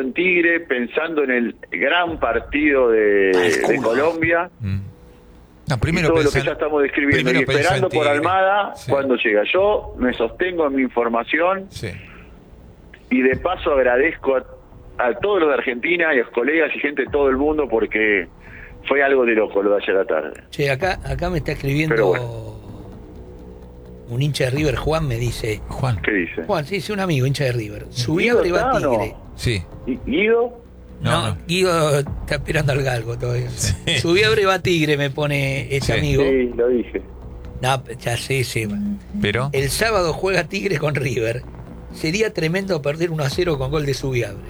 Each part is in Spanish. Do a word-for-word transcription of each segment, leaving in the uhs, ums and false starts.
en Tigre, pensando en el gran partido de, de Colombia. Mm. No, primero y todo pensar, lo que ya estamos describiendo y esperando por Almada sí. cuando llega. Yo me sostengo en mi información sí. y de paso agradezco a, a todos los de Argentina y a los colegas y gente de todo el mundo porque fue algo de loco lo de ayer a la tarde. Che, acá, acá me está escribiendo bueno. un hincha de River, Juan, me dice. Juan. ¿Qué dice? Juan, sí, es un amigo, hincha de River. Subí a Breva Tigre. Sí. ¿Guido? No, no, Guido está esperando al galgo todavía. Sí. Subí a Breva Tigre, me pone ese sí. amigo. Sí, lo dije. No, ya sé, Seba. Pero el sábado juega Tigre con River. Sería tremendo perder uno a cero con gol de Subiabre.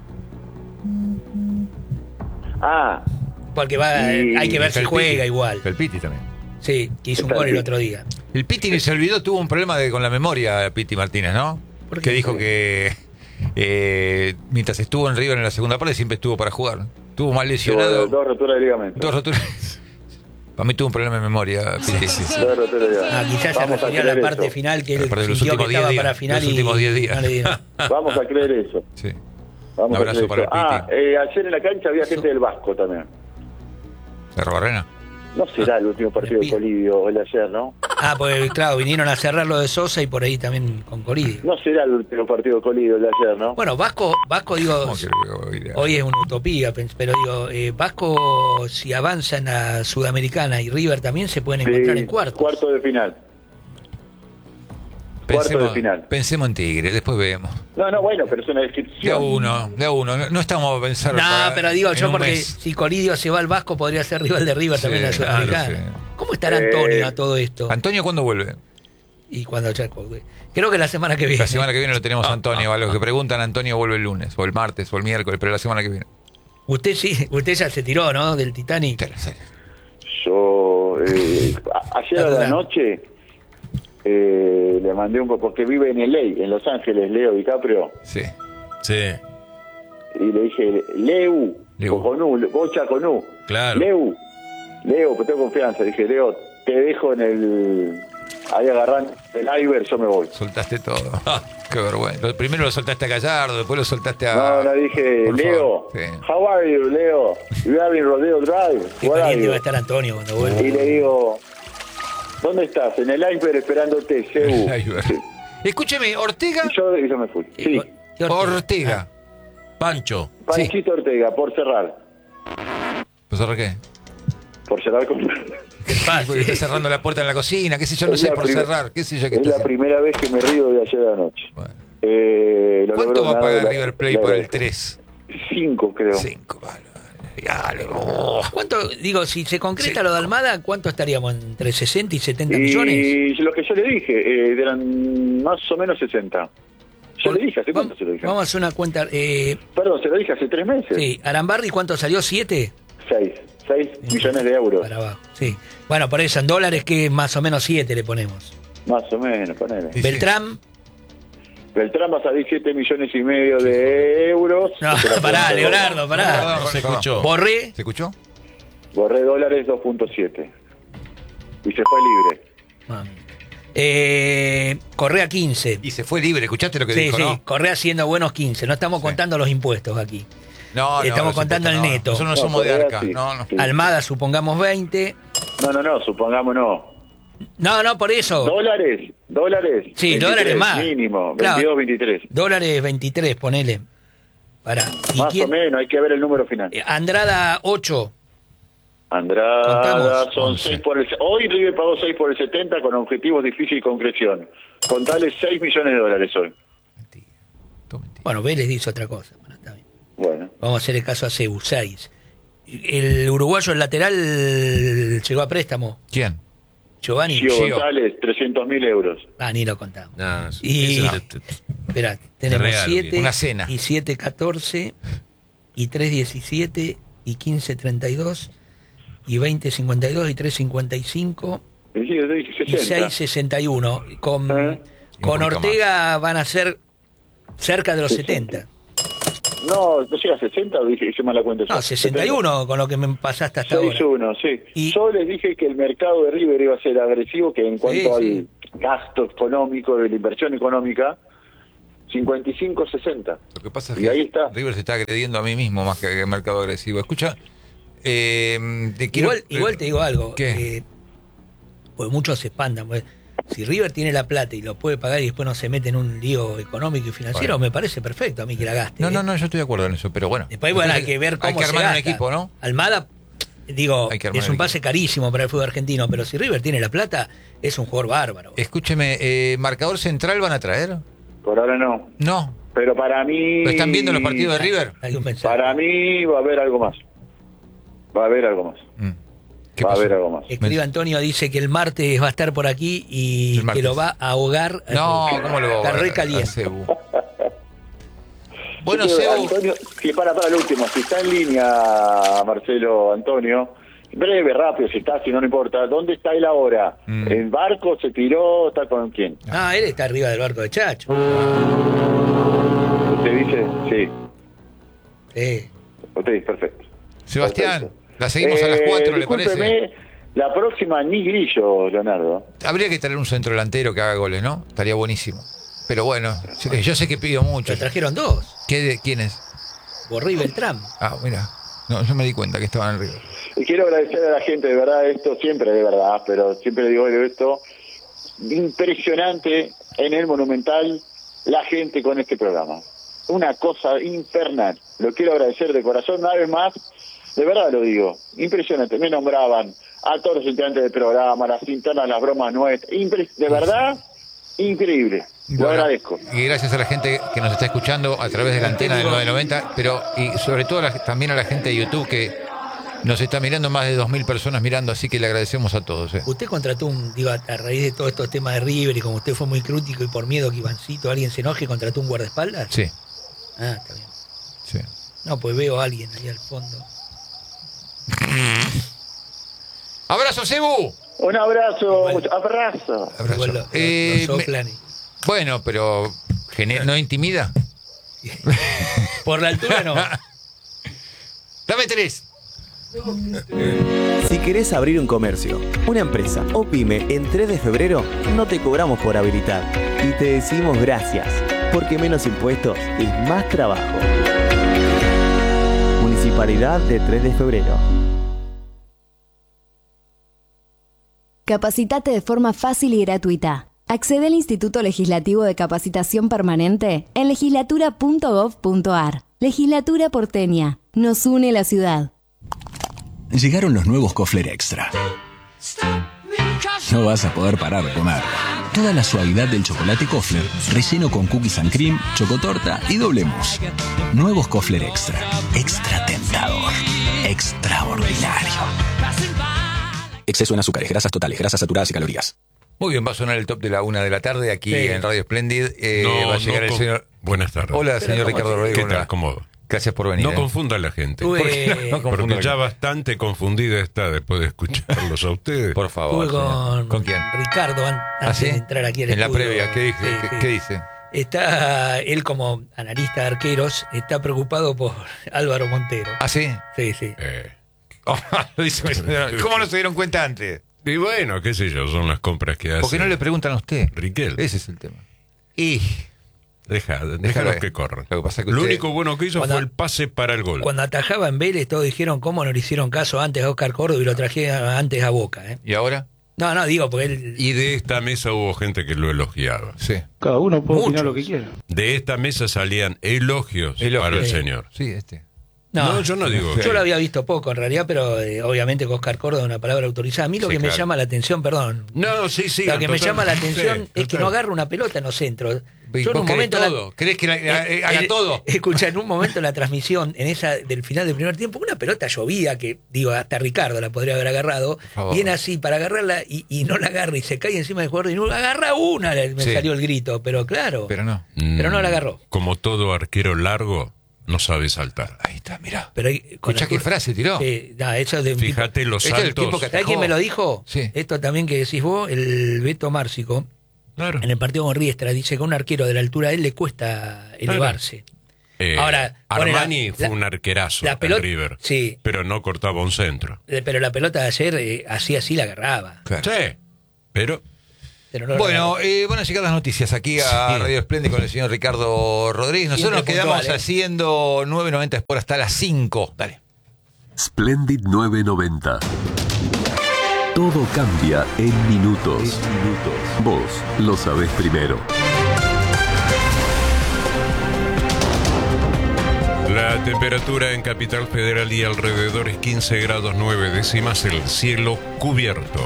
Ah. Porque va, y... hay que ver si juega Piti. igual. El Piti también. Sí, que hizo un gol el otro día. El Piti que se olvidó, tuvo un problema de, con la memoria, Piti Martínez, ¿no? Que dijo que eh, mientras estuvo en River en la segunda parte siempre estuvo para jugar. Estuvo mal lesionado. Dos, dos roturas de ligamento. Dos roturas. Para mí tuvo un problema de memoria, Piti. Sí, sí. Dos roturas de ligamento. Ah, quizás se refería a la parte eso. final que él sintió que estaba días, para final los últimos diez días. No Vamos a creer eso. Sí. Vamos un abrazo a para el Piti. Ah, eh, ayer en la cancha había gente del Vasco también. ¿Cerro Barrena? No será el último partido de Colidio, el de ayer, ¿no? Ah, pues claro, vinieron a cerrar lo de Sosa y por ahí también con Colidio. No será el último partido de Colidio, el de ayer, ¿no? Bueno, Vasco, Vasco digo, hoy es una utopía, pero digo, eh, Vasco si avanza en la Sudamericana y River también se pueden encontrar sí, en cuartos. Cuarto de final. Pensemos, cuarto de final. Pensemos en Tigre, después vemos. No, no, bueno, pero es una descripción. De a uno, de a uno. No, no estamos pensando. No, para, pero digo yo porque mes. si Colidio se va al Vasco podría ser rival de River sí, también en la Sudamericana. Claro, sí. ¿Cómo estará Antonio eh, a todo esto? ¿Antonio cuándo vuelve? Y cuando ya creo que la semana que viene. La semana que viene lo tenemos a Antonio. A los que preguntan, Antonio vuelve el lunes, o el martes, o el miércoles, pero la semana que viene. Usted sí, usted ya se tiró, ¿no? Del Titanic. Sí. Yo, eh, ayer a la noche eh, le mandé un poco, porque vive en L A, en Los Ángeles, Leo DiCaprio. Sí. Sí. Y le dije, Leu, Leu. con U, bocha con U. Claro. Leu, Leo, pues tengo confianza. Dije, Leo, te dejo en el... Ahí agarran el Iber, yo me voy. Soltaste todo. Qué vergüenza. Primero lo soltaste a Gallardo, después lo soltaste a... No, no, dije, Por Leo, sí. how are you, Leo? You are in Rodeo Drive. Qué caliente va a estar Antonio cuando vuelva. Y le digo, ¿dónde estás? En el Iber esperándote, Cebu. Sí. Escúcheme, Ortega... Y yo, y yo me fui. Sí. Ortega. Ortega. Pancho. Panchito sí. Ortega, por cerrar. ¿Por cerrar qué? Por cerrar con... Porque está cerrando la puerta en la cocina, qué sé yo, no es sé, por primer, cerrar, qué sé yo. Qué es la haciendo. Primera vez que me río de ayer de anoche. Bueno. Eh, lo ¿Cuánto va a pagar la, River Plate por el tres? Cinco, creo. Cinco, vale. Dale, oh. ¿Cuánto, digo, si se concreta sí. lo de Almada, cuánto estaríamos? ¿Entre sesenta y setenta y millones? Y lo que yo le dije, eh, eran más o menos sesenta. Yo Por, le dije, ¿hace cuánto vamos, se lo dije? Vamos a hacer una cuenta. Eh, Perdón, se lo dije hace tres meses. Sí, Arambarri, ¿cuánto salió? ¿Siete? Seis. seis millones de euros. Para abajo, sí. Bueno, por eso, en dólares, que más o menos siete le ponemos. Más o menos, ponele. Beltrán. Beltrán va a salir siete millones y medio de euros. No, pará, Leonardo, pará. No, no, no, se escuchó. Borré. ¿Se escuchó? Borré dólares dos punto siete. Y se fue libre. Mami. Eh, Correa quince. Y se fue libre, ¿escuchaste lo que sí, dijo? Sí, sí, ¿no? Correa haciendo buenos quince. No estamos sí. contando los impuestos aquí. No, no, estamos contando el no, neto. Nosotros no somos no, de Arca. Sí, no, no. sí. Almada, supongamos veinte. No, no, no, supongamos no. No, no, por eso. ¿Dólares? ¿Dólares? Sí, veintitrés, dólares más. Mínimo, claro. veintidós, veintitrés. Dólares veintitrés, ponele. Para. Más quién? o menos, hay que ver el número final. Andrada, ocho. Andrada, Contamos. son seis por el... Hoy River pagó seis por el setenta con objetivos difícil y concreción. Contale seis millones de dólares hoy. Mentira. Mentira. Bueno, Vélez dice otra cosa. Bueno, está bien. Bueno. Vamos a hacer el caso a Cebu, seis. El uruguayo, el lateral, llegó a préstamo. ¿Quién? Giovanni. Gio González, trescientos mil euros. Ah, ni lo contamos. No, y, no. Esperá, tenemos siete. Una cena. Y siete, catorce. Y tres, diecisiete. Y quince, treinta y dos. Y veinte, cincuenta y dos. Y tres, cincuenta y cinco. Sí, yo dije sesenta. Y seis, sesenta y uno. Con, ¿Eh? con Ortega más. Van a ser cerca de los sesenta. setenta. No, no llega a sesenta, o dije, hice mala cuenta. No, sesenta y uno setenta. Con lo que me pasaste hasta seis uno, ahora. sí. Y... Yo les dije que el mercado de River iba a ser agresivo, que en cuanto sí, al sí. gasto económico, de la inversión económica, cincuenta y cinco sesenta. Lo que pasa es Y que ahí está. River se está agrediendo a mí mismo más que el mercado agresivo. Escucha, eh, te quiero, Igual, igual te digo algo. ¿Qué? Eh, pues muchos se espantan. Pues, si River tiene la plata y lo puede pagar y después no se mete en un lío económico y financiero, Bueno. me parece perfecto a mí que la gaste. No, ¿eh? no, no, yo estoy de acuerdo en eso, pero bueno. Después, bueno, hay que ver cómo Hay que se armar un gasta. equipo, ¿no? Almada, digo, Hay que armar es un un pase equipo. carísimo para el fútbol argentino, pero si River tiene la plata, es un jugador bárbaro. Escúcheme, eh, ¿marcador central van a traer? Por ahora no. No. Pero para mí... ¿Lo están viendo los partidos de River? Hay un mensaje. Para mí va a haber algo más. Va a haber algo más. Mm. ¿Qué Va a pasó? haber algo más. Escribe Antonio, dice que el martes va a estar por aquí y El martes. que lo va a ahogar. No, ¿cómo lo va a Está ahogar re a caliente. Cebu? Bueno, Yo creo, Cebu, Antonio, si para para el último, si está en línea Marcelo Antonio, breve, rápido, si está, si no, no importa. ¿Dónde está él ahora? Mm. ¿En barco? ¿Se tiró? ¿Está con quién? Ah, él está arriba del barco de Chacho. ¿Usted dice? Sí. Sí. Usted dice, perfecto. Sebastián, Perfecto. la seguimos a las Eh, cuatro, ¿le parece? discúlpeme, la próxima ni Grillo, Leonardo. Habría que traer un centro delantero que haga goles, ¿no? Estaría buenísimo. Pero bueno, yo sé que pido mucho. Lo trajeron dos. ¿Qué de, ¿Quién es? Borré y Beltrán. Ah, mira. No, yo me di cuenta que estaban en River. Y quiero agradecer a la gente, de verdad, esto siempre de verdad, pero siempre digo esto, impresionante en el Monumental la gente con este programa. Una cosa infernal. Lo quiero agradecer de corazón una vez más, de verdad lo digo, impresionante. Me nombraban a todos los integrantes del programa, las internas, las bromas nuestras, Impre- de verdad, increíble. Lo Bueno, agradezco. Y gracias a la gente que nos está escuchando a través de la antena del nueve noventa, pero y sobre todo a la- también a la gente de YouTube que nos está mirando, más de dos mil personas mirando, así que le agradecemos a todos. ¿eh? Usted contrató un, digo, a, a raíz de todos estos temas de River y como usted fue muy crítico y por miedo que Ivancito, alguien se enoje, contrató un guardaespaldas. Sí, Ah, está bien. sí. No, pues veo a alguien ahí al fondo. ¡Abrazo, Cebu! Un abrazo, Igual. abrazo. Abrazo. Igual lo- lo- Eh, lo me- soplan y- Bueno, pero gener- ¿no intimida? Por la altura no. Dame tres. Si querés abrir un comercio, una empresa o pyme en tres de febrero, no te cobramos por habilitar. Y te decimos gracias, porque menos impuestos es más trabajo. Municipalidad de tres de febrero. Capacitate de forma fácil y gratuita. Accede al Instituto Legislativo de Capacitación Permanente en legislatura punto gov punto ar. Legislatura porteña. Nos une la ciudad. Llegaron los nuevos Kofler Extra. No vas a poder parar de comer. Toda la suavidad del chocolate Kofler, relleno con cookies and cream, chocotorta y doble mousse. Nuevos Kofler Extra. Extra tentador. Extraordinario. Exceso en azúcares, grasas totales, grasas saturadas y calorías. Muy bien, va a sonar el top de la una de la tarde aquí Sí. en Radio Splendid. Eh, No, va a llegar no el con- señor... Buenas tardes. Hola, señor ¿cómo Ricardo te- Rodríguez. ¿Qué ¿cómo le va? tal? ¿Cómo va? Gracias por venir. No ¿eh? confunda a la gente. Tuve, ¿Por qué no? No confunda Porque la ya gente. bastante confundida está después de escucharlos a ustedes. Por favor. estuve señor. con, ¿Con quién? Ricardo an- ¿Ah, antes sí? de entrar aquí al En la estudio. previa, ¿qué, dije? Sí, ¿Qué- sí. qué dice? Está él como analista de arqueros, está preocupado por Álvaro Montero. ¿Ah, sí? Sí, sí. Eh, Lo dice mi señora. ¿Cómo no se dieron cuenta antes? y bueno, qué sé yo, son las compras que hace. ¿Por qué no le preguntan a usted? Riquel. Ese es el tema. Y... Deja, Déjalo déjalos ahí. que corran. Lo que pasa es que Lo usted- único bueno que hizo Cuando- fue el pase para el gol. Cuando atajaba en Vélez, todos dijeron cómo no le hicieron caso antes a Oscar Córdoba y lo trajeron antes a Boca. ¿eh? ¿Y ahora? No, no, digo, porque él. Y de esta mesa hubo gente que lo elogiaba. Sí. Cada uno puede Muchos. opinar lo que quiera. De esta mesa salían elogios, Elogios. para el Sí. señor. Sí, este. No, yo no digo. Yo lo había visto poco en realidad, pero eh, obviamente con Oscar Córdoba es una palabra autorizada. A mí lo Sí, que me claro. llama la atención, perdón, No, sí, sí. lo que me total- llama la atención sí, es que total. no agarra una pelota en los centros. ¿Y Yo en vos un querés momento la- todo? ¿Querés que la- Eh, haga eh, todo? Escucha, en un momento en la transmisión, en esa del final del primer tiempo, una pelota llovía que, digo, hasta Ricardo la podría haber agarrado, favor. viene así para agarrarla y, y no la agarra y se cae encima del jugador y no agarra una, le- me Sí. salió el grito, pero claro, Pero no. pero no la agarró. Como todo arquero largo, no sabe saltar. Ahí está, mira. Pero ahí- con Escuchá el- qué frase tiró. Sí, no, eso es de un tipo- Fíjate los Este es el saltos. tipo que- ¿Sabés quién me lo dijo? Sí. Esto también que decís vos, el Beto Márcico, Claro. en el partido con Riestra, dice que a un arquero de la altura de él le cuesta elevarse. Eh, Ahora, pone la- Armani fue la- un arquerazo la en pelota- River. sí. Pero no cortaba un centro. Eh, Pero la pelota de ayer, eh, así así la agarraba. Claro. Sí. Pero Pero no bueno, eh, van a llegar las noticias aquí a sí. Radio Splendid con el señor Ricardo Rodríguez. Nosotros Siempre nos quedamos puntual, ¿eh? haciendo nueve noventa Sport hasta las cinco. Dale. Splendid nueve noventa. Todo cambia en minutos. En minutos. Vos lo sabés primero. La temperatura en Capital Federal y alrededor es quince grados nueve décimas, el cielo cubierto.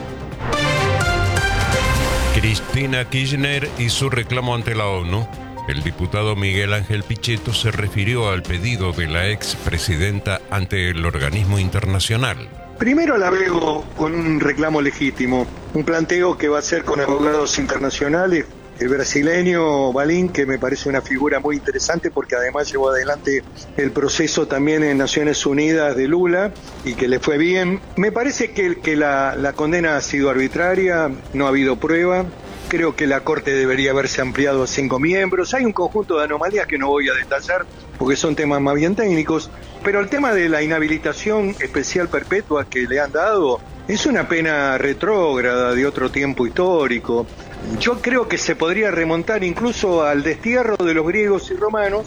Cristina Kirchner y su reclamo ante la ONU. El diputado Miguel Ángel Pichetto se refirió al pedido de la expresidenta ante el organismo internacional. Primero la veo con un reclamo legítimo, un planteo que va a hacer con abogados internacionales. El brasileño Balín, que me parece una figura muy interesante porque además llevó adelante el proceso también en Naciones Unidas de Lula y que le fue bien. Me parece que, que la, la condena ha sido arbitraria, no ha habido prueba. Creo que la Corte debería haberse ampliado a cinco miembros. Hay un conjunto de anomalías que no voy a detallar porque son temas más bien técnicos. Pero el tema de la inhabilitación especial perpetua que le han dado es una pena retrógrada de otro tiempo histórico. Yo creo que se podría remontar incluso al destierro de los griegos y romanos.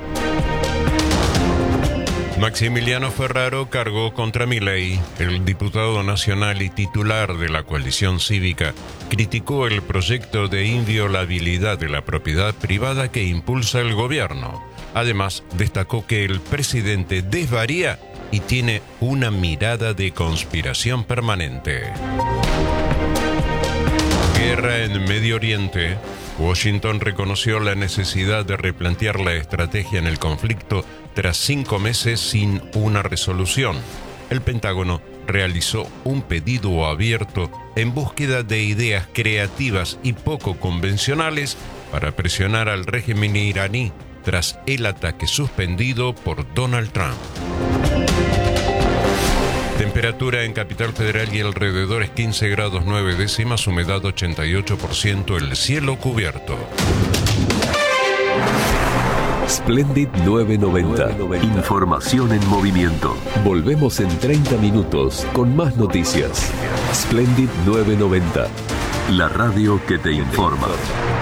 Maximiliano Ferraro cargó contra Milei. El diputado nacional y titular de la coalición cívica criticó el proyecto de inviolabilidad de la propiedad privada que impulsa el gobierno. Además, destacó que el presidente desvaría y tiene una mirada de conspiración permanente. Guerra en Medio Oriente. Washington reconoció la necesidad de replantear la estrategia en el conflicto tras cinco meses sin una resolución. El Pentágono realizó un pedido abierto en búsqueda de ideas creativas y poco convencionales para presionar al régimen iraní tras el ataque suspendido por Donald Trump. Temperatura en Capital Federal y alrededores quince grados nueve décimas, humedad ochenta y ocho por ciento, el cielo cubierto. Splendid nueve noventa. Información en movimiento. Volvemos en treinta minutos con más noticias. Splendid nueve noventa. La radio que te informa.